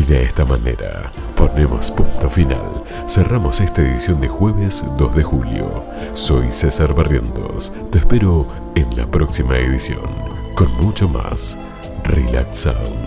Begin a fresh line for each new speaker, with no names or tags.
de esta manera ponemos punto final. Cerramos esta edición de jueves 2 de julio. Soy César Barrientos. Te espero en la próxima edición con mucho más Relax Sound.